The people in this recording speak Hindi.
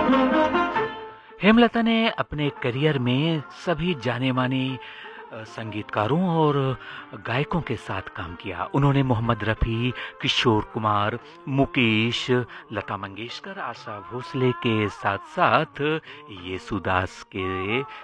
हेमलता ने अपने करियर में सभी जाने-माने संगीतकारों और गायकों के साथ काम किया। उन्होंने मोहम्मद रफ़ी, किशोर कुमार, मुकेश, लता मंगेशकर, आशा भोसले के साथ-साथ येसुदास के